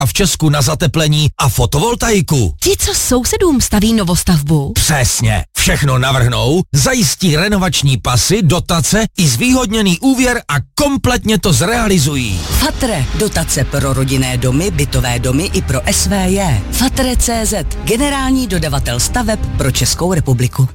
a v Česku na zateplení a fotovoltaiku. Ti, co sousedům staví novostavbu. Přesně. Všechno navrhnou, zajistí renovační pasy, dotace i zvýhodněný úvěr a kompletně to zrealizují. Fatre. Dotace pro rodinné domy, bytové domy i pro SVJ. Fatre.cz. Generální dodavatel staveb pro Českou republiku.